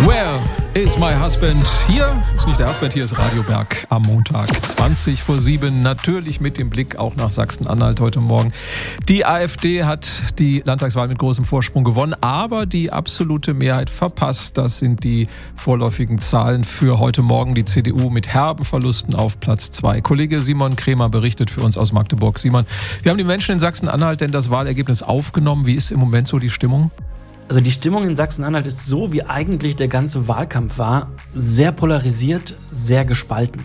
Where is my husband? Hier ist nicht der Husband, hier ist Radio Berg am Montag 20:07. Natürlich mit dem Blick auch nach Sachsen-Anhalt heute Morgen. Die AfD hat die Landtagswahl mit großem Vorsprung gewonnen, aber die absolute Mehrheit verpasst. Das sind die vorläufigen Zahlen für heute Morgen. Die CDU mit herben Verlusten auf Platz 2. Kollege Simon Krämer berichtet für uns aus Magdeburg. Simon, wie haben die Menschen in Sachsen-Anhalt denn das Wahlergebnis aufgenommen? Wie ist im Moment so die Stimmung? Also die Stimmung in Sachsen-Anhalt ist so, wie eigentlich der ganze Wahlkampf war, sehr polarisiert, sehr gespalten.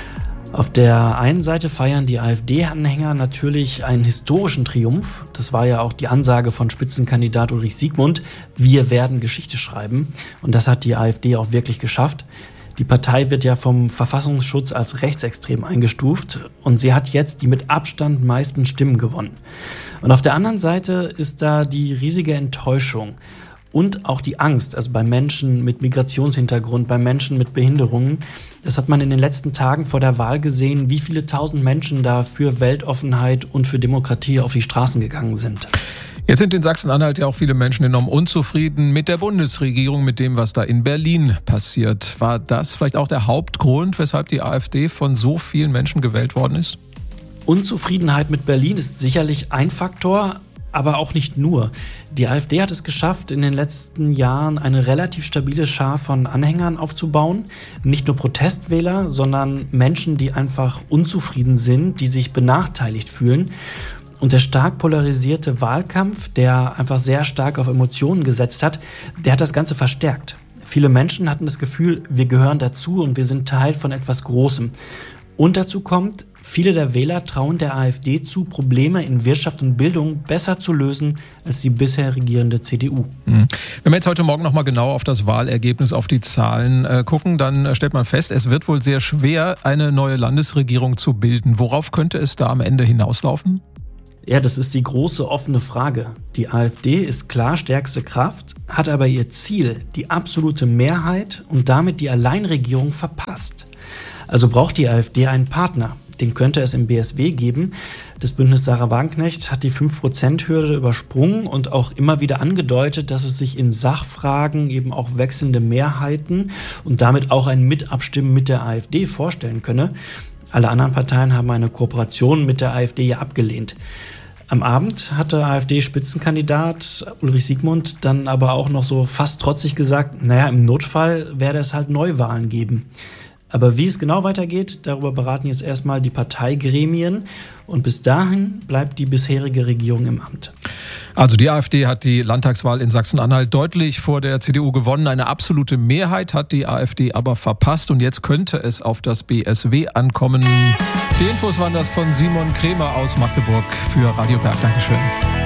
Auf der einen Seite feiern die AfD-Anhänger natürlich einen historischen Triumph. Das war ja auch die Ansage von Spitzenkandidat Ulrich Siegmund: Wir werden Geschichte schreiben. Und das hat die AfD auch wirklich geschafft. Die Partei wird ja vom Verfassungsschutz als rechtsextrem eingestuft und sie hat jetzt die mit Abstand meisten Stimmen gewonnen. Und auf der anderen Seite ist da die riesige Enttäuschung und auch die Angst, also bei Menschen mit Migrationshintergrund, bei Menschen mit Behinderungen. Das hat man in den letzten Tagen vor der Wahl gesehen, wie viele tausend Menschen da für Weltoffenheit und für Demokratie auf die Straßen gegangen sind. Jetzt sind in Sachsen-Anhalt ja auch viele Menschen enorm unzufrieden mit der Bundesregierung, mit dem, was da in Berlin passiert. War das vielleicht auch der Hauptgrund, weshalb die AfD von so vielen Menschen gewählt worden ist? Unzufriedenheit mit Berlin ist sicherlich ein Faktor, aber auch nicht nur. Die AfD hat es geschafft, in den letzten Jahren eine relativ stabile Schar von Anhängern aufzubauen. Nicht nur Protestwähler, sondern Menschen, die einfach unzufrieden sind, die sich benachteiligt fühlen. Und der stark polarisierte Wahlkampf, der einfach sehr stark auf Emotionen gesetzt hat, der hat das Ganze verstärkt. Viele Menschen hatten das Gefühl, wir gehören dazu und wir sind Teil von etwas Großem. Und dazu kommt, viele der Wähler trauen der AfD zu, Probleme in Wirtschaft und Bildung besser zu lösen als die bisher regierende CDU. Wenn wir jetzt heute Morgen nochmal genau auf das Wahlergebnis, auf die Zahlen gucken, dann stellt man fest, es wird wohl sehr schwer, eine neue Landesregierung zu bilden. Worauf könnte es da am Ende hinauslaufen? Ja, das ist die große offene Frage. Die AfD ist klar stärkste Kraft, hat aber ihr Ziel, die absolute Mehrheit und damit die Alleinregierung, verpasst. Also braucht die AfD einen Partner. Den könnte es im BSW geben. Das Bündnis Sarah Wagenknecht hat die 5%-Hürde übersprungen und auch immer wieder angedeutet, dass es sich in Sachfragen eben auch wechselnde Mehrheiten und damit auch ein Mitabstimmen mit der AfD vorstellen könne. Alle anderen Parteien haben eine Kooperation mit der AfD ja abgelehnt. Am Abend hatte AfD-Spitzenkandidat Ulrich Siegmund dann aber auch noch so fast trotzig gesagt, naja, im Notfall werde es halt Neuwahlen geben. Aber wie es genau weitergeht, darüber beraten jetzt erstmal die Parteigremien. Und bis dahin bleibt die bisherige Regierung im Amt. Also die AfD hat die Landtagswahl in Sachsen-Anhalt deutlich vor der CDU gewonnen. Eine absolute Mehrheit hat die AfD aber verpasst. Und jetzt könnte es auf das BSW ankommen. Die Infos waren das von Simon Krämer aus Magdeburg für Radio Berg. Dankeschön.